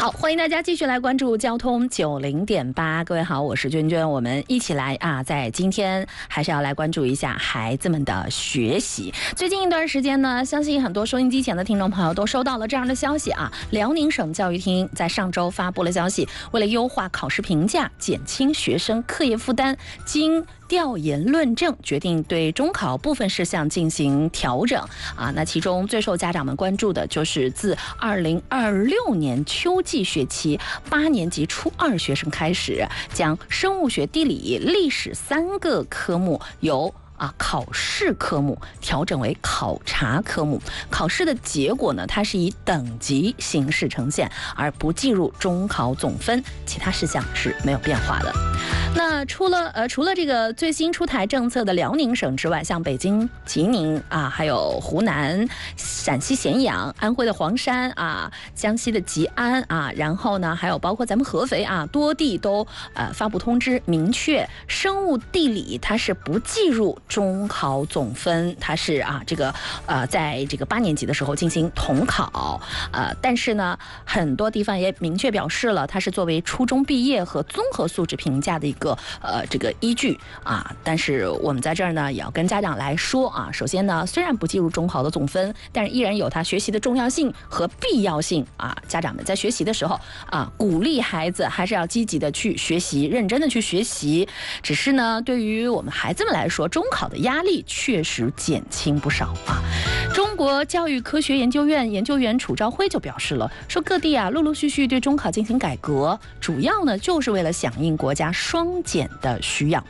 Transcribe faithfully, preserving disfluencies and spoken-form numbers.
好，欢迎大家继续来关注交通九零点八。各位好，我是娟娟，我们一起来啊，在今天还是要来关注一下孩子们的学习。最近一段时间呢，相信很多收音机前的听众朋友都收到了这样的消息啊，辽宁省教育厅在上周发布了消息，为了优化考试评价，减轻学生课业负担，经调研论证，决定对中考部分事项进行调整啊。那其中最受家长们关注的就是自二零二六年秋季学期八年级初二学生开始，将生物学、地理、历史三个科目由啊，考试科目调整为考察科目，考试的结果呢，它是以等级形式呈现，而不计入中考总分，其他事项是没有变化的。那除了呃除了这个最新出台政策的辽宁省之外，像北京、吉宁啊，还有湖南、陕西咸阳、安徽的黄山啊、江西的吉安啊，然后呢，还有包括咱们合肥啊，多地都呃发布通知，明确生物地理它是不计入中考总分，它是啊这个呃在这个八年级的时候进行统考，呃但是呢很多地方也明确表示了，它是作为初中毕业和综合素质评价的一个呃这个依据啊。但是我们在这儿呢也要跟家长来说啊，首先呢虽然不计入中考的总分，但是依然有它学习的重要性和必要性啊。家长们在学习的时候啊，鼓励孩子还是要积极的去学习，认真的去学习。只是呢对于我们孩子们来说，中考的压力确实减轻不少啊。中国教育科学研究院研究员楚昭辉就表示了，说各地啊陆陆续续对中考进行改革，主要呢就是为了响应国家双减的需要。